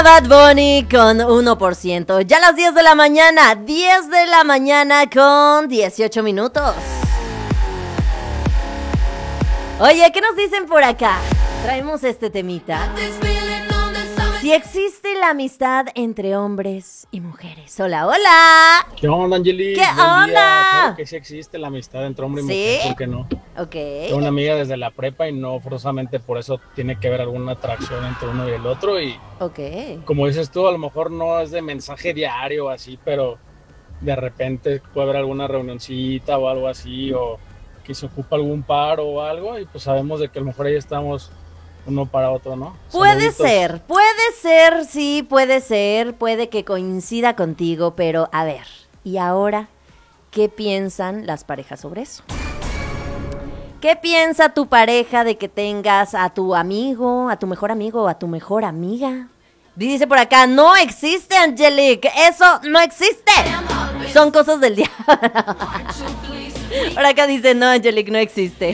Bad Bunny con 1%. Ya a las 10 de la mañana, 10 de la mañana con 18 minutos. Oye, ¿qué nos dicen por acá? Traemos este temita. Si existe la amistad entre hombres y mujeres. Hola, hola. ¿Qué onda, Angeli? ¿Qué Buen onda? día. Claro que sí existe la amistad entre hombre y mujer, ¿por qué no? Ok. Tengo una amiga desde la prepa y no forzosamente por eso tiene que haber alguna atracción entre uno y el otro. Y como dices tú, a lo mejor no es de mensaje diario o así, pero de repente puede haber alguna reunioncita o algo así, o que se ocupa algún paro o algo, y pues sabemos de que a lo mejor ahí estamos uno para otro, ¿no? Puede ser, sí, puede que coincida contigo, pero a ver, ¿y ahora qué piensan las parejas sobre eso? ¿Qué piensa tu pareja de que tengas a tu amigo, a tu mejor amigo o a tu mejor amiga? Dice por acá, no existe, Angelique, eso no existe. Son cosas del diablo. Por acá dice, no, Angelique, no existe.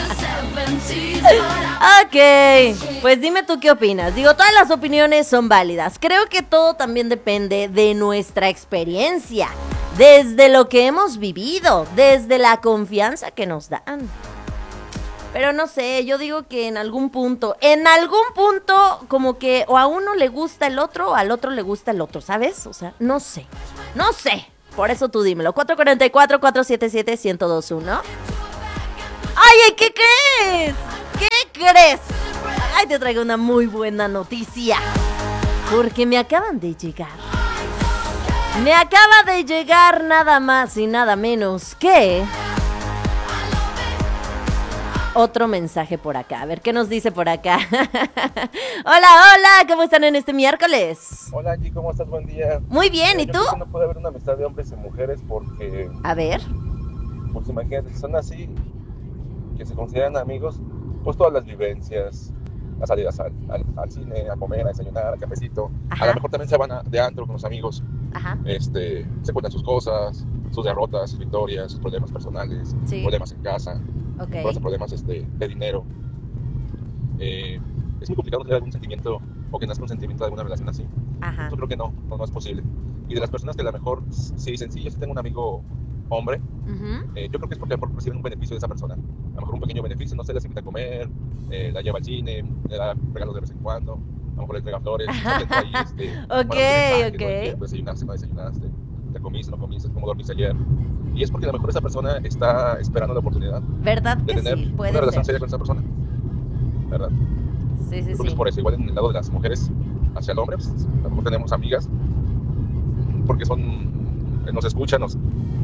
Ok, pues dime tú qué opinas. Digo, todas las opiniones son válidas. Creo que todo también depende de nuestra experiencia, desde lo que hemos vivido, desde la confianza que nos dan. Pero no sé, yo digo que en algún punto, como que o a uno le gusta el otro o al otro le gusta el otro, ¿sabes? O sea, no sé. Por eso tú dímelo. 444-477-1021. Oye, ¿qué crees? Ay, te traigo una muy buena noticia. Porque me acaban de llegar. Me acaba de llegar nada más y nada menos que otro mensaje por acá. A ver, ¿qué nos dice por acá? Hola, ¿cómo están en este miércoles? Hola, Angie, ¿cómo estás? Buen día. Muy bien, ¿y tú? Yo creo que no puede haber una amistad de hombres y mujeres porque... A ver. Pues imagínate, si son así, que se consideran amigos, pues todas las vivencias, las salidas al cine, a comer, a desayunar, a cafecito. Ajá. A lo mejor también se van de antro con los amigos. Ajá. Se cuentan sus cosas, sus derrotas, sus victorias, sus problemas personales, problemas en casa, todos los problemas de dinero. Es muy complicado tener algún sentimiento o que nazca un sentimiento de alguna relación así. Ajá. Yo creo que no es posible. Y de las personas que a lo mejor sí dicen, sí, yo sí tengo un amigo hombre, yo creo que es porque a lo mejor reciben un beneficio de esa persona. A lo mejor un pequeño beneficio, no sé, les invita a comer, la lleva al cine, le da regalos de vez en cuando, a lo mejor le entrega flores, ahí, desayunaste, no desayunaste, te comiste, no comiste, cómo dormiste ayer. Y es porque a lo mejor esa persona está esperando la oportunidad, ¿verdad? De tener una relación seria con esa persona, ¿verdad? Sí. Creo que es por eso, igual en el lado de las mujeres hacia el hombre, pues, a lo mejor tenemos amigas porque nos escuchan, nos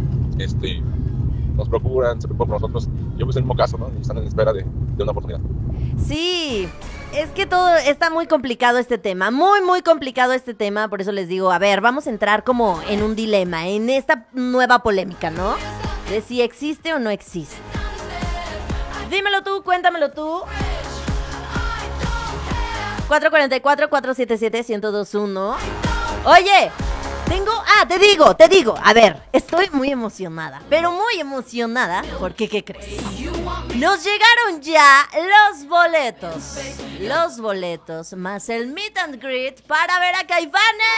procuran, se preocupan por nosotros. Yo pues en el mismo caso, ¿no? Y están en espera de una oportunidad. Sí, es que todo está muy complicado este tema, muy complicado este tema, por eso les digo, a ver, vamos a entrar como en un dilema, en esta nueva polémica, ¿no? De si existe o no existe. Dímelo tú, cuéntamelo tú. 444-477-1021. Oye, te digo, a ver, estoy muy emocionada, pero muy emocionada, porque ¿qué crees? Nos llegaron ya los boletos más el meet and greet para ver a Caifanes.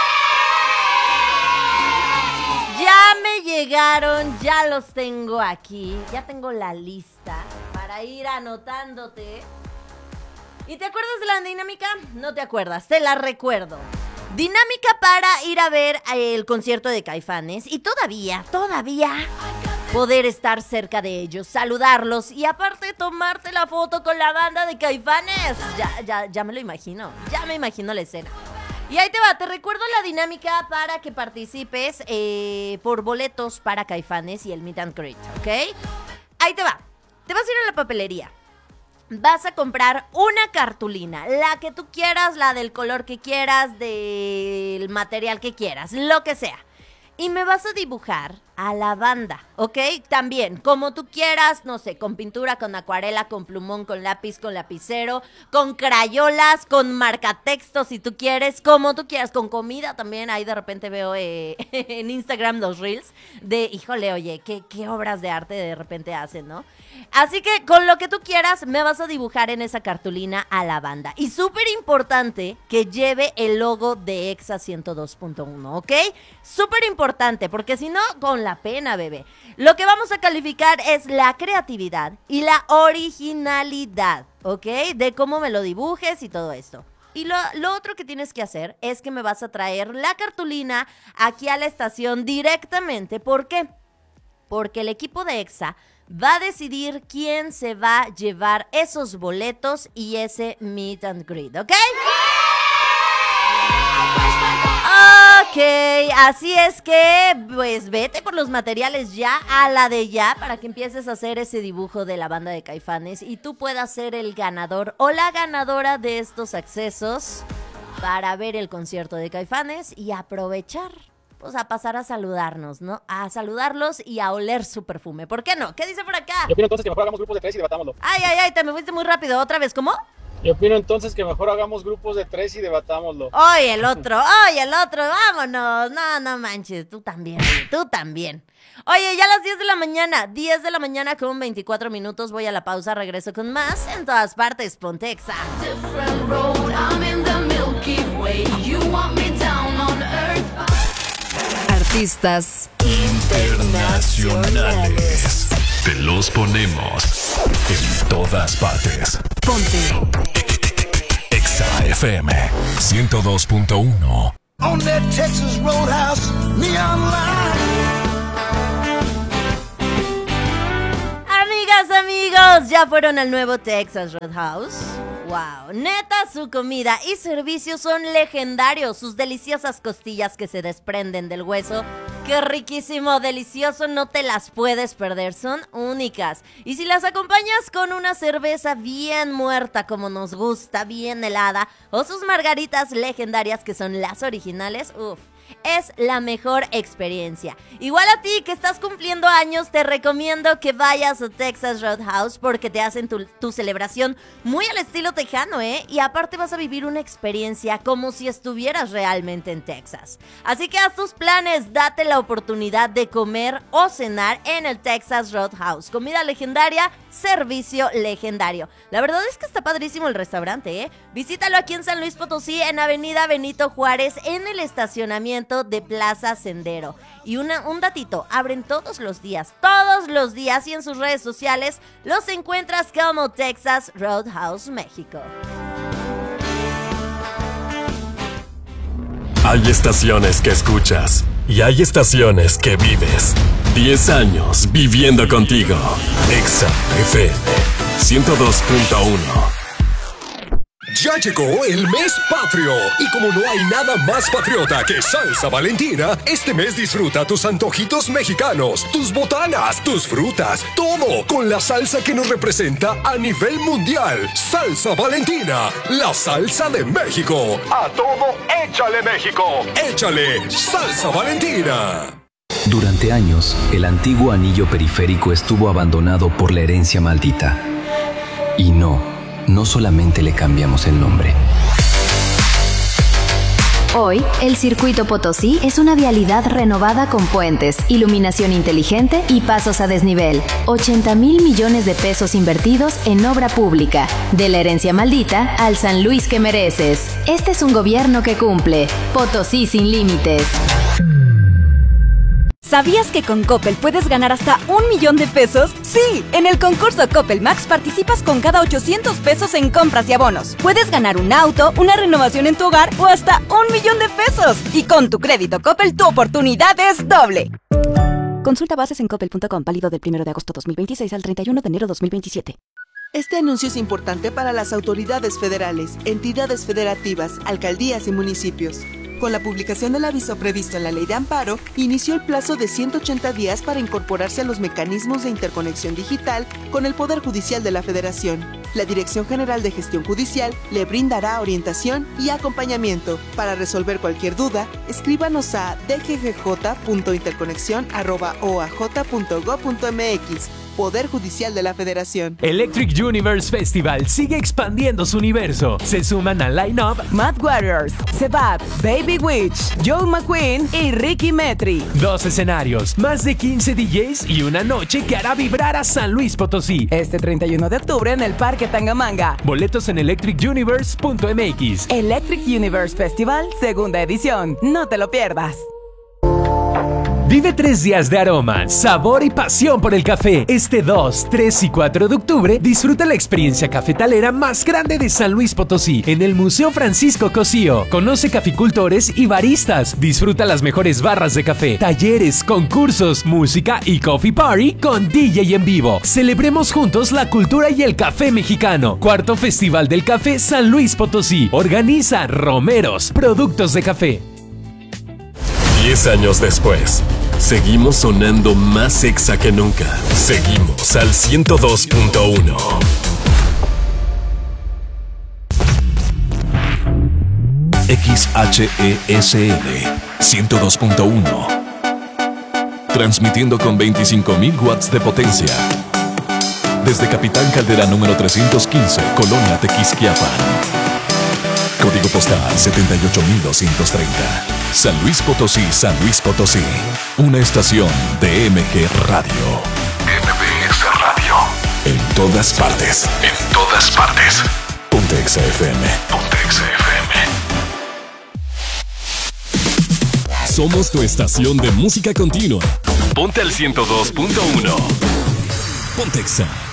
Ya me llegaron, ya los tengo aquí, ya tengo la lista para ir anotándote. ¿Y te acuerdas de la dinámica? No te acuerdas, te la recuerdo. Dinámica para ir a ver el concierto de Caifanes y todavía poder estar cerca de ellos, saludarlos y aparte tomarte la foto con la banda de Caifanes. Ya me lo imagino, ya me imagino la escena. Y ahí te va, te recuerdo la dinámica para que participes por boletos para Caifanes y el Meet and Greet, ¿ok? Ahí te va, te vas a ir a la papelería. Vas a comprar una cartulina, la que tú quieras, la del color que quieras, del material que quieras, lo que sea. Y me vas a dibujar a la banda, ¿ok? También, como tú quieras, no sé, con pintura, con acuarela, con plumón, con lápiz, con lapicero, con crayolas, con marcatextos, si tú quieres, como tú quieras, con comida también. Ahí de repente veo en Instagram los reels de, híjole, oye, qué obras de arte de repente hacen, ¿no? Así que con lo que tú quieras me vas a dibujar en esa cartulina a la banda. Y súper importante que lleve el logo de Exa 102.1, ¿ok? Súper importante, porque si no, con la pena, bebé. Lo que vamos a calificar es la creatividad y la originalidad, ¿ok? De cómo me lo dibujes y todo esto. Y lo otro que tienes que hacer es que me vas a traer la cartulina aquí a la estación directamente. ¿Por qué? Porque el equipo de Exa va a decidir quién se va a llevar esos boletos y ese meet and greet, ¿ok? Ok, así es que pues vete por los materiales ya a la de ya para que empieces a hacer ese dibujo de la banda de Caifanes y tú puedas ser el ganador o la ganadora de estos accesos para ver el concierto de Caifanes y aprovechar. Pues a pasar a saludarnos, ¿no? A saludarlos y a oler su perfume. ¿Por qué no? ¿Qué dice por acá? Yo opino entonces que mejor hagamos grupos de 3 y debatámoslo. Ay, te me fuiste muy rápido. ¿Otra vez? ¿Cómo? Yo opino entonces que mejor hagamos grupos de 3 y debatámoslo. Oye, el otro, vámonos. No manches, tú también. Oye, ya a las 10 de la mañana con 24 minutos. Voy a la pausa, regreso con más. En todas partes, ponte Exa. Artistas internacionales. Te los ponemos en todas partes. Ponte Exa FM 102.1. On that Texas Roadhouse neon line. Amigos, ¿ya fueron al nuevo Texas Roadhouse? Wow, neta, su comida y servicios son legendarios. Sus deliciosas costillas que se desprenden del hueso. ¡Qué riquísimo, delicioso! No te las puedes perder, son únicas. Y si las acompañas con una cerveza bien muerta como nos gusta, bien helada, o sus margaritas legendarias que son las originales, uff. Es la mejor experiencia. Igual a ti que estás cumpliendo años, te recomiendo que vayas a Texas Roadhouse porque te hacen tu celebración muy al estilo tejano, ¿eh? Y aparte vas a vivir una experiencia como si estuvieras realmente en Texas. Así que haz tus planes, date la oportunidad de comer o cenar en el Texas Roadhouse. Comida legendaria, servicio legendario. La verdad es que está padrísimo el restaurante, ¿eh? Visítalo aquí en San Luis Potosí, en Avenida Benito Juárez, en el estacionamiento de Plaza Sendero. Y un datito, abren todos los días y en sus redes sociales los encuentras como Texas Roadhouse México. Hay estaciones que escuchas y hay estaciones que vives. 10 años viviendo contigo. Exa FM 102.1. Ya llegó el mes patrio y como no hay nada más patriota que Salsa Valentina, este mes disfruta tus antojitos mexicanos, tus botanas, tus frutas, todo con la salsa que nos representa a nivel mundial. Salsa Valentina, la salsa de México. A todo, échale México. Échale Salsa Valentina. Durante años, el antiguo anillo periférico estuvo abandonado por la herencia maldita. Y no solamente le cambiamos el nombre. Hoy, el Circuito Potosí es una vialidad renovada con puentes, iluminación inteligente y pasos a desnivel. 80,000 millones de pesos invertidos en obra pública. De la herencia maldita al San Luis que mereces. Este es un gobierno que cumple. Potosí sin límites. ¿Sabías que con Coppel puedes ganar hasta 1,000,000 de pesos? Sí, en el concurso Coppel Max participas con cada 800 pesos en compras y abonos. Puedes ganar un auto, una renovación en tu hogar o hasta 1,000,000 de pesos. Y con tu crédito Coppel, tu oportunidad es doble. Consulta bases en coppel.com, válido del 1 de agosto 2026 al 31 de enero 2027. Este anuncio es importante para las autoridades federales, entidades federativas, alcaldías y municipios. Con la publicación del aviso previsto en la Ley de Amparo, inició el plazo de 180 días para incorporarse a los mecanismos de interconexión digital con el Poder Judicial de la Federación. La Dirección General de Gestión Judicial le brindará orientación y acompañamiento. Para resolver cualquier duda, escríbanos a dggj.interconexión@oaj.gov.mx. Poder Judicial de la Federación. Electric Universe Festival sigue expandiendo su universo. Se suman al line-up Mad Warriors, Sebab, Baby Witch, Joe McQueen y Ricky Metri. 2 escenarios, más de 15 DJs y una noche que hará vibrar a San Luis Potosí. Este 31 de octubre en el Parque Tangamanga. Boletos en electricuniverse.mx. Electric Universe Festival, segunda edición. No te lo pierdas. Vive 3 días de aroma, sabor y pasión por el café. Este 2, 3 y 4 de octubre, disfruta la experiencia cafetalera más grande de San Luis Potosí en el Museo Francisco Cosío. Conoce caficultores y baristas. Disfruta las mejores barras de café, talleres, concursos, música y coffee party con DJ en vivo. Celebremos juntos la cultura y el café mexicano. 4º Festival del Café San Luis Potosí. Organiza Romeros, productos de café. 10 años después, seguimos sonando más exa que nunca. Seguimos al 102.1. XHESL 102.1. Transmitiendo con 25.000 watts de potencia. Desde Capitán Caldera número 315, Colonia Tequisquiapan. Código postal 78230. San Luis Potosí, San Luis Potosí. Una estación de MG Radio. MBS Radio. En todas partes. En todas partes. Ponte Exa FM. Ponte Exa FM. Somos tu estación de música continua. Ponte al 102.1. Ponte Exa.